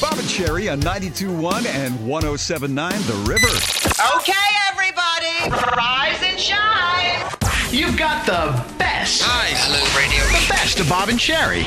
Bob and Sherry on 92.1 and 107.9 The River. Okay, everybody, rise and shine. You've got the best. Hello, radio. The best of Bob and Sherry.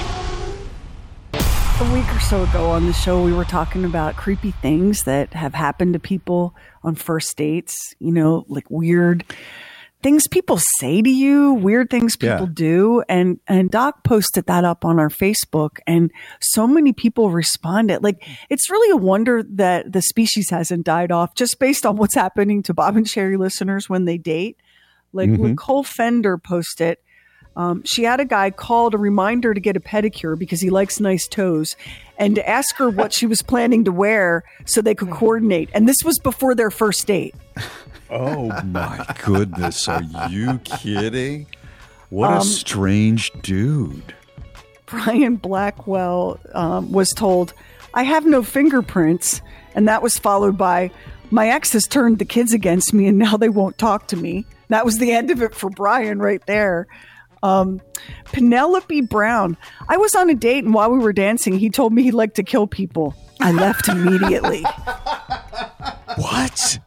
A week or so ago on the show, we were talking about creepy things that have happened to people on first dates, you know, like weird things people say to you, weird things people do. And Doc posted that up on our Facebook, and so many people responded. Like, it's really a wonder that the species hasn't died off just based on what's happening to Bob and Sherry listeners when they date. Like Nicole Fender posted, she had a guy call to remind her to get a pedicure because he likes nice toes, and to ask her what she was planning to wear so they could coordinate. And this was before their first date. Oh, my goodness. Are you kidding? What a strange dude. Brian Blackwell was told, I have no fingerprints. And that was followed by, my ex has turned the kids against me and now they won't talk to me. That was the end of it for Brian right there. Penelope Brown. I was on a date, and while we were dancing, he told me he liked to kill people. I left immediately. What?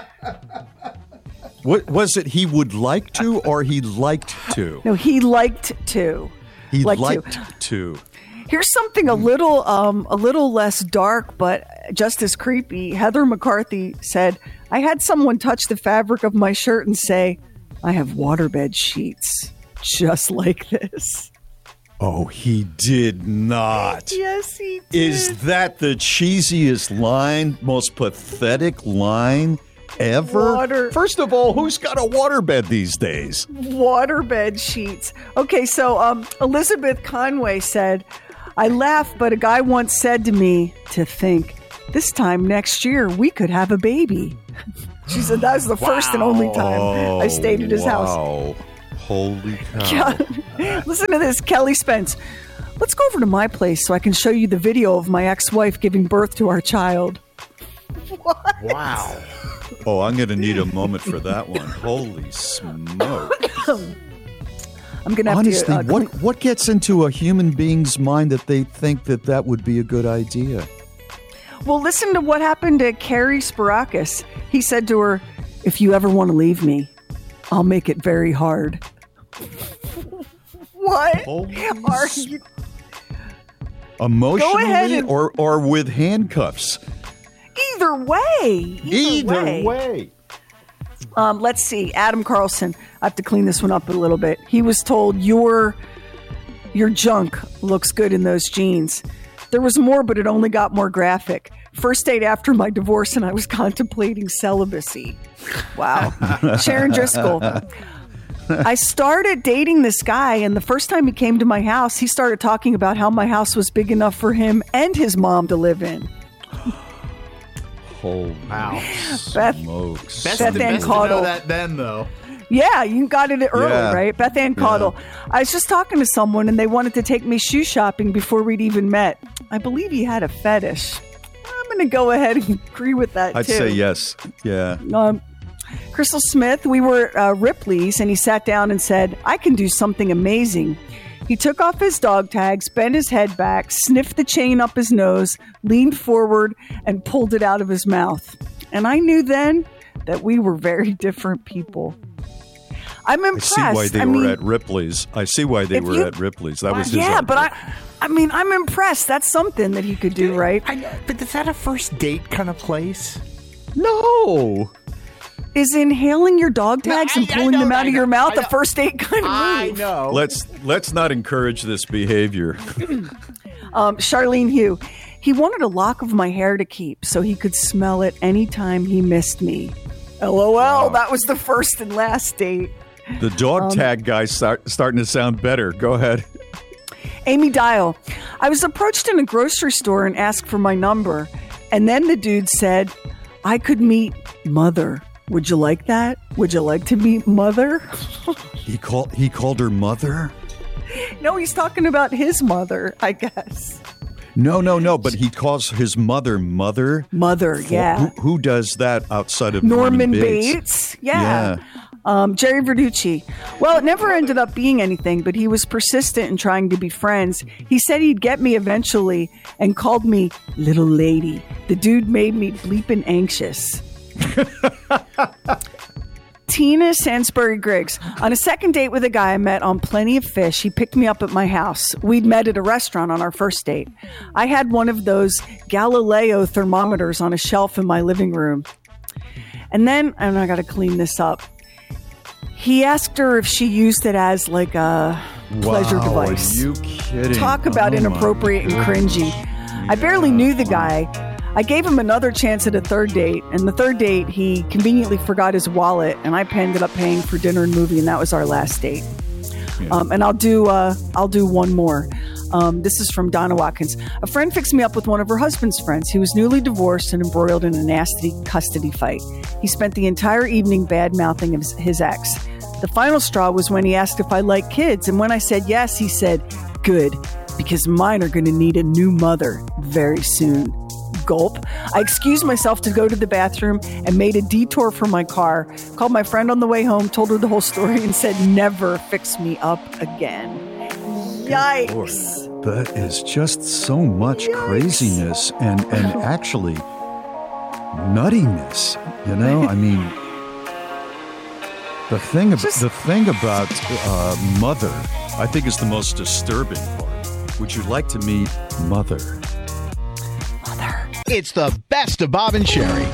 What was it? He would like to, or he liked to? No, he liked to. He liked to. Here's something a little less dark, but just as creepy. Heather McCarthy said, I had someone touch the fabric of my shirt and say, I have waterbed sheets just like this. Oh, he did not. Yes, he did. Is that the cheesiest line, most pathetic line ever? First of all, who's got a waterbed these days? Waterbed sheets. Okay, so Elizabeth Conway said, I laugh, but a guy once said to me to think, this time next year, we could have a baby. She said that was the first and only time I stayed at his house. Holy cow. Listen to this, Kelly Spence. Let's go over to my place so I can show you the video of my ex-wife giving birth to our child. What? Wow. Oh, I'm going to need a moment for that one. Holy smoke. I'm going to have Honestly, to... what gets into a human being's mind that they think that would be a good idea? Well, listen to what happened to Carrie Sparakis. He said to her, if you ever want to leave me, I'll make it very hard. What are you? Emotionally or with handcuffs? Either way. Either way. Let's see. Adam Carlson. I have to clean this one up a little bit. He was told, your junk looks good in those jeans. There was more, but it only got more graphic. First date after my divorce, and I was contemplating celibacy. Wow. Sharon Driscoll. I started dating this guy, and the first time he came to my house, he started talking about how my house was big enough for him and his mom to live in. Holy smokes. Best Ann to know Caudle. that then, though. Yeah, you got it early, right? Beth Ann Caudle. Yeah. I was just talking to someone, and they wanted to take me shoe shopping before we'd even met. I believe he had a fetish. I'm going to go ahead and agree with that, I'd too. say yes. Yeah. Crystal Smith, we were Ripley's, and he sat down and said, I can do something amazing. He took off his dog tags, bent his head back, sniffed the chain up his nose, leaned forward, and pulled it out of his mouth. And I knew then that we were very different people. I'm impressed. I see why they were at Ripley's. I see why they were at Ripley's. That was his idea. But I'm impressed. That's something that he could do, right? But is that a first date kind of place? No. Is inhaling your dog tags and pulling them out of your mouth a first date kind of move? I know. Let's not encourage this behavior. Charlene Hugh. He wanted a lock of my hair to keep so he could smell it anytime he missed me. LOL. Wow. That was the first and last date. The dog tag guy's starting to sound better. Go ahead. Amy Dial. I was approached in a grocery store and asked for my number. And then the dude said, I could meet Mother. Would you like that? Would you like to meet Mother? He called her Mother? No, he's talking about his mother, I guess. No, but he calls his mother Mother. Mother, yeah. Who does that outside of Norman Bates? Yeah. Jerry Verducci. Well, it never ended up being anything, but he was persistent in trying to be friends. He said he'd get me eventually and called me little lady. The dude made me bleeping anxious. Tina Sansbury Griggs. On a second date with a guy I met on Plenty of Fish, he picked me up at my house. We'd met at a restaurant on our first date. I had one of those Galileo thermometers on a shelf in my living room. And then, and I got to clean this up, he asked her if she used it as like a pleasure device. Are you kidding? Talk about inappropriate and cringy. I barely knew the guy. I gave him another chance at a third date, and the third date, he conveniently forgot his wallet, and I ended up paying for dinner and movie, and that was our last date. Yeah. And I'll do one more. This is from Donna Watkins. A friend fixed me up with one of her husband's friends. He was newly divorced and embroiled in a nasty custody fight. He spent the entire evening bad-mouthing his ex. The final straw was when he asked if I like kids, and when I said yes, he said, "Good, because mine are going to need a new mother very soon." Gulp. I excused myself to go to the bathroom and made a detour for my car, called my friend on the way home, told her the whole story, and said, "Never fix me up again." Yikes. That is just so much craziness and actually nuttiness. You know, I mean, the thing about Mother, I think, is the most disturbing part. Would you like to meet Mother? It's the best of Bob and Sherry.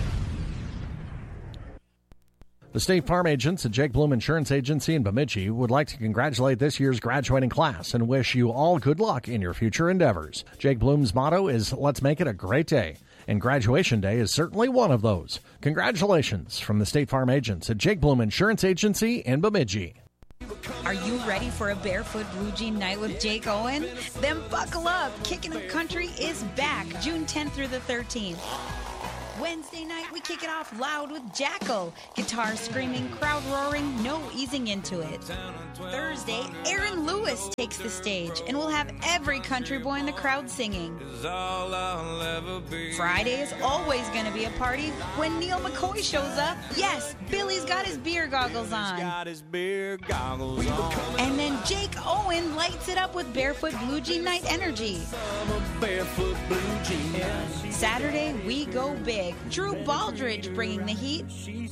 The State Farm agents at Jake Bloom Insurance Agency in Bemidji would like to congratulate this year's graduating class and wish you all good luck in your future endeavors. Jake Bloom's motto is, "Let's make it a great day." And graduation day is certainly one of those. Congratulations from the State Farm agents at Jake Bloom Insurance Agency in Bemidji. Are you ready for a Barefoot Blue Jean night with Jake Owen? Then buckle up. Kicking Up Country is back June 10th through the 13th. Wednesday night, we kick it off loud with Jackal. Guitar screaming, crowd roaring, no easing into it. Thursday, Aaron Lewis takes the stage, and we'll have every country boy in the crowd singing. Friday is always going to be a party when Neil McCoy shows up. Yes, Billy's got his beer goggles on. And then Jake Owen lights it up with Barefoot Blue Jean Night energy. Saturday, we go big. Drew Baldridge bringing the heat.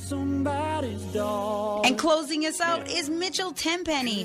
And closing us out is Mitchell Tenpenny.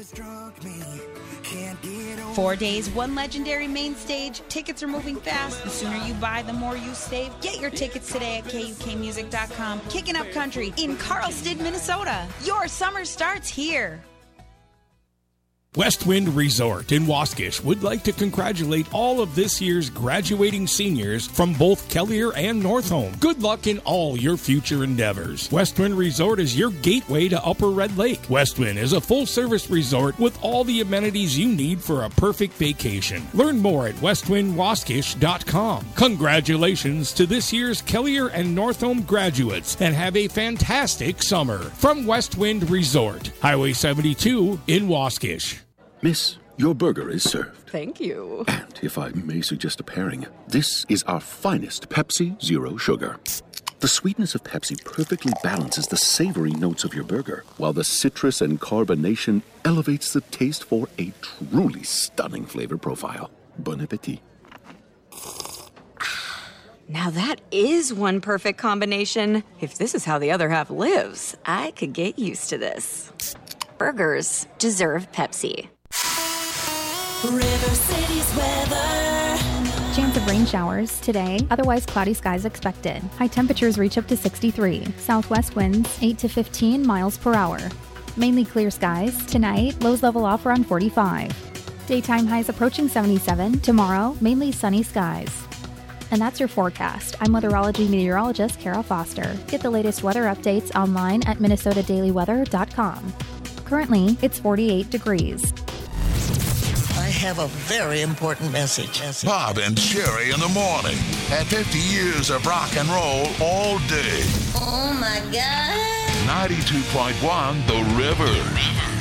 4 days, one legendary main stage. Tickets are moving fast. The sooner you buy, the more you save. Get your tickets today at KUKmusic.com. Kicking Up Country in Carlsted, Minnesota. Your summer starts here. Westwind Resort in Waskish would like to congratulate all of this year's graduating seniors from both Kelliher and Northholm. Good luck in all your future endeavors. Westwind Resort is your gateway to Upper Red Lake. Westwind is a full-service resort with all the amenities you need for a perfect vacation. Learn more at westwindwaskish.com. Congratulations to this year's Kelliher and Northholm graduates, and have a fantastic summer. From Westwind Resort, Highway 72 in Waskish. Miss, your burger is served. Thank you. And if I may suggest a pairing, this is our finest Pepsi Zero Sugar. The sweetness of Pepsi perfectly balances the savory notes of your burger, while the citrus and carbonation elevates the taste for a truly stunning flavor profile. Bon appetit. Now that is one perfect combination. If this is how the other half lives, I could get used to this. Burgers deserve Pepsi. River City's weather. Chance of rain showers today, otherwise cloudy skies expected. High temperatures reach up to 63. Southwest winds 8 to 15 miles per hour. Mainly clear skies. Tonight, lows level off around 45. Daytime highs approaching 77. Tomorrow, mainly sunny skies. And that's your forecast. I'm weatherology meteorologist Kara Foster. Get the latest weather updates online at minnesotadailyweather.com. Currently, it's 48 degrees. I have a very important message. Bob and Sherry in the morning. At 50 years of rock and roll all day. Oh, my God. 92.1 The River.